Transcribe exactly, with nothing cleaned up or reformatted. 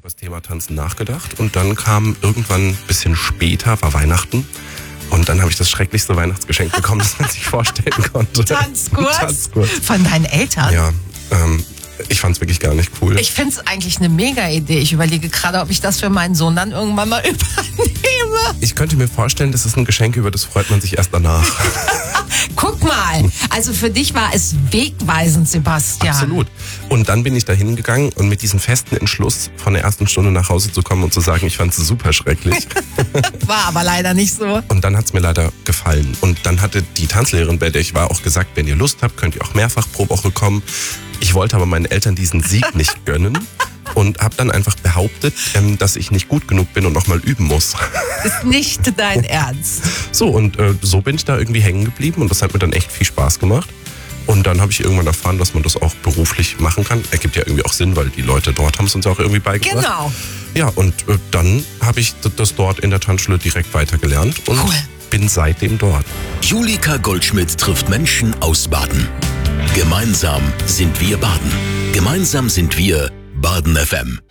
über das Thema Tanzen nachgedacht und dann kam irgendwann ein bisschen später, war Weihnachten. Und dann habe ich das schrecklichste Weihnachtsgeschenk bekommen, das man sich vorstellen konnte. Tanzkurs? Tanzkurs. Von deinen Eltern? Ja, ähm, ich fand es wirklich gar nicht cool. Ich finde es eigentlich eine mega Idee. Ich überlege gerade, ob ich das für meinen Sohn dann irgendwann mal übernehme. Ich könnte mir vorstellen, das ist ein Geschenk, über das freut man sich erst danach. Guck mal, also für dich war es wegweisend, Sebastian. Absolut. Und dann bin ich da hingegangen und mit diesem festen Entschluss, von der ersten Stunde nach Hause zu kommen und zu sagen, ich fand es super schrecklich. War aber leider nicht so. Und dann hat es mir leider gefallen. Und dann hatte die Tanzlehrerin, bei der ich war, auch gesagt, wenn ihr Lust habt, könnt ihr auch mehrfach pro Woche kommen. Ich wollte aber meinen Eltern diesen Sieg nicht gönnen und habe dann einfach behauptet, ähm, dass ich nicht gut genug bin und nochmal üben muss. Ist nicht dein Ernst. So, und äh, so bin ich da irgendwie hängen geblieben und das hat mir dann echt viel Spaß gemacht. Und dann habe ich irgendwann erfahren, dass man das auch beruflich machen kann. Ergibt ja irgendwie auch Sinn, weil die Leute dort haben es uns auch irgendwie beigebracht. Genau. Ja, und äh, dann habe ich das dort in der Tanzschule direkt weitergelernt und Cool. bin seitdem dort. Julika Goldschmidt trifft Menschen aus Baden. Gemeinsam sind wir Baden. Gemeinsam sind wir Baden F M.